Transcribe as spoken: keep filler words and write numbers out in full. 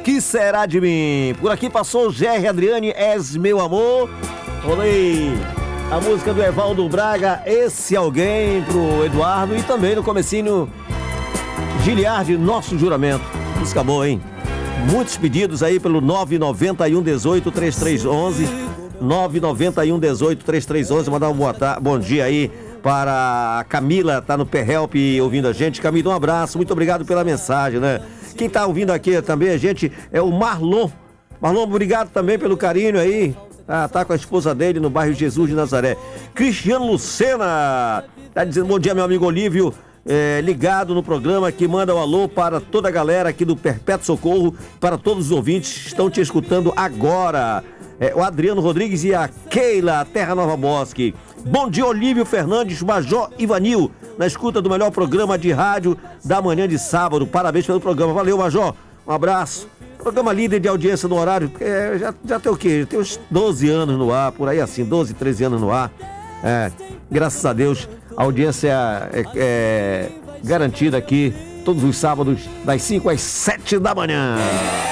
Que será de mim? Por aqui passou Gerry Adriane, És Meu Amor. Rolei a música do Evaldo Braga, Esse Alguém, pro Eduardo. E também no comecinho, Giliardi, Nosso Juramento. Música boa, hein? Muitos pedidos aí pelo nove nove um, dezoito, trinta e três onze. nove nove um, dezoito, trinta e três onze. Mandar um boa tarde, bom dia aí para a Camila, tá no P-Help ouvindo a gente. Camila, um abraço, muito obrigado pela mensagem, né? Quem tá ouvindo aqui também a gente é o Marlon. Marlon, obrigado também pelo carinho aí. Ah, tá com a esposa dele no bairro Jesus de Nazaré. Cristiano Lucena tá dizendo bom dia, meu amigo Olívio. É, ligado no programa, que manda um alô para toda a galera aqui do Perpétuo Socorro, para todos os ouvintes que estão te escutando agora. É, o Adriano Rodrigues e a Keila, Terra Nova Bosque. Bom dia, Olívio Fernandes, Major Ivanil, na escuta do melhor programa de rádio da manhã de sábado. Parabéns pelo programa. Valeu, Major. Um abraço. Programa líder de audiência no horário. É, já, já tem o quê? Já tem uns doze anos no ar, por aí assim, doze, treze anos no ar. É, graças a Deus, a audiência é, é garantida aqui todos os sábados, das cinco às sete da manhã.